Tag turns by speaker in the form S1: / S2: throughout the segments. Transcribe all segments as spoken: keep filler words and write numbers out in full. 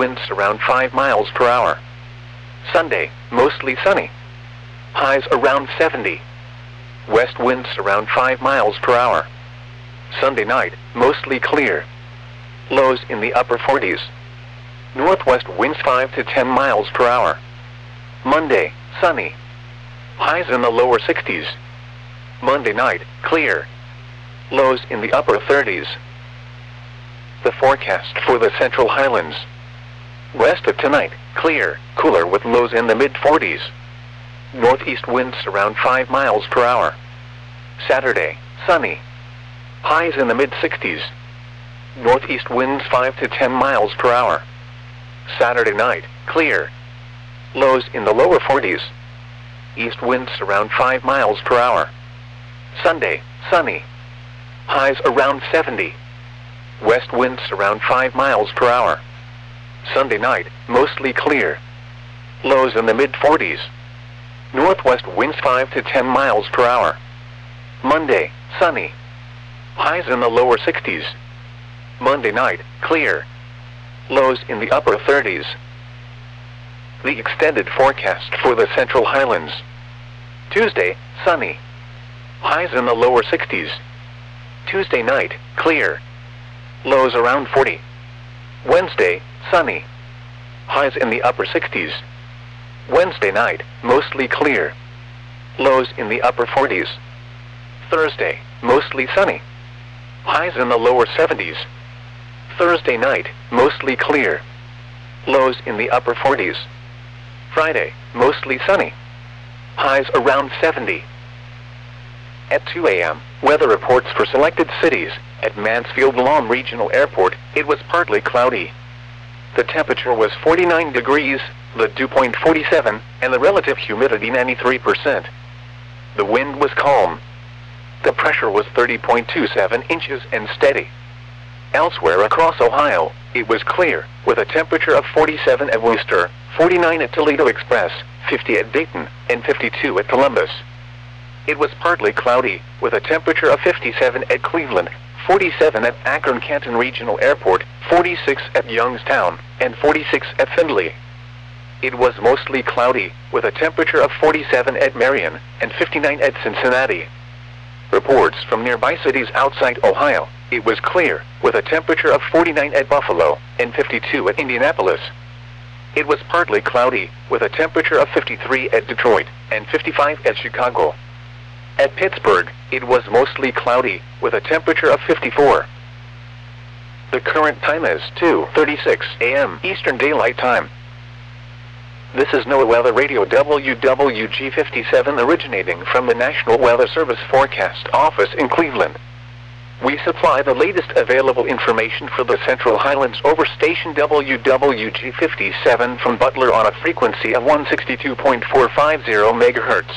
S1: winds around five miles per hour. Sunday, mostly sunny. Highs around seventy. West winds around five miles per hour. Sunday night, mostly clear. Lows in the upper forties. Northwest winds five to ten miles per hour. Monday, sunny. Highs in the lower sixties. Monday night, clear. Lows in the upper thirties. The forecast for the Central Highlands. Rest of tonight, clear, cooler with lows in the mid forties. Northeast winds around five miles per hour. Saturday, sunny. Highs in the mid sixties. Northeast winds five to ten miles per hour. Saturday night, clear. Lows in the lower forties. East winds around five miles per hour. Sunday, sunny. Highs around seventy. West winds around five miles per hour. Sunday night, mostly clear. Lows in the mid forties. Northwest winds five to ten miles per hour. Monday, sunny. Highs in the lower sixties. Monday night, clear. Lows in the upper thirties. The extended forecast for the Central Highlands. Tuesday, sunny. Highs in the lower sixties. Tuesday night, clear. Lows around forty. Wednesday, sunny. Highs in the upper sixties. Wednesday night, mostly clear. Lows in the upper forties. Thursday, mostly sunny. Highs in the lower seventies. Thursday night, mostly clear. Lows in the upper forties. Friday, mostly sunny. Highs around seventy. At two A M, weather reports for selected cities. At Mansfield-Lam Regional Airport, it was partly cloudy. The temperature was forty-nine degrees, the dew point forty-seven, and the relative humidity ninety-three percent. The wind was calm. The pressure was thirty point two seven inches and steady. Elsewhere across Ohio, it was clear, with a temperature of forty-seven at Wooster, forty-nine at Toledo Express, fifty at Dayton, and fifty-two at Columbus. It was partly cloudy, with a temperature of fifty-seven at Cleveland, forty-seven at Akron-Canton Regional Airport, forty-six at Youngstown, and forty-six at Findlay. It was mostly cloudy, with a temperature of forty-seven at Marion, and fifty-nine at Cincinnati. Reports from nearby cities outside Ohio, it was clear, with a temperature of forty-nine at Buffalo, and fifty-two at Indianapolis. It was partly cloudy, with a temperature of fifty-three at Detroit, and fifty-five at Chicago. At Pittsburgh, it was mostly cloudy, with a temperature of fifty-four. The current time is two thirty-six A M Eastern Daylight Time. This is NOAA Weather Radio W W G fifty-seven originating from the National Weather Service Forecast Office in Cleveland. We supply the latest available information for the Central Highlands over station W W G fifty-seven from Butler on a frequency of one sixty-two point four five zero megahertz.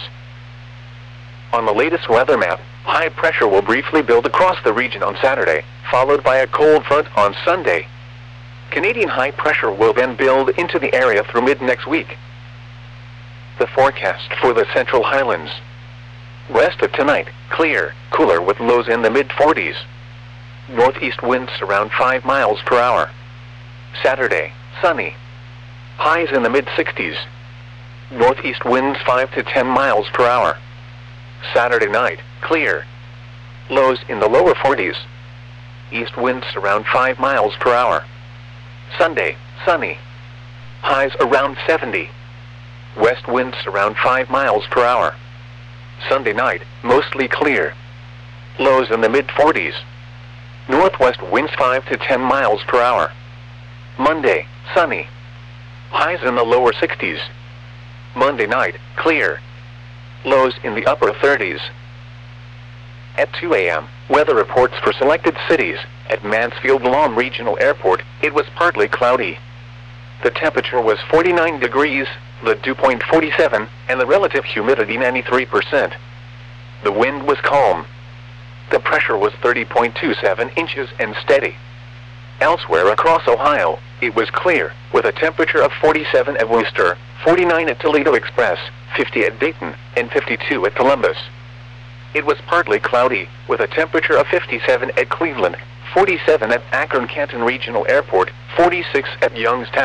S1: On the latest weather map, high pressure will briefly build across the region on Saturday, followed by a cold front on Sunday. Canadian high pressure will then build into the area through mid-next week. The forecast for the Central Highlands. Rest of tonight, clear, cooler with lows in the mid forties. Northeast winds around five miles per hour. Saturday, sunny. Highs in the mid sixties. Northeast winds five to ten miles per hour. Saturday night, clear. Lows in the lower forties. East winds around five miles per hour. Sunday, sunny. Highs around seventy. West winds around five miles per hour. Sunday night, mostly clear. Lows in the mid forties. Northwest winds five to ten miles per hour. Monday, sunny. Highs in the lower sixties. Monday night, clear. Lows in the upper thirties. At two A M, weather reports for selected cities. At Mansfield-Lam Regional Airport, it was partly cloudy. The temperature was forty-nine degrees, the dew point forty-seven, and the relative humidity ninety-three percent. The wind was calm. The pressure was thirty point two seven inches and steady. Elsewhere across Ohio, it was clear, with a temperature of forty-seven at Wooster, forty-nine at Toledo Express, fifty at Dayton, and fifty-two at Columbus. It was partly cloudy, with a temperature of fifty-seven at Cleveland, forty-seven at Akron-Canton Regional Airport, forty-six at Youngstown.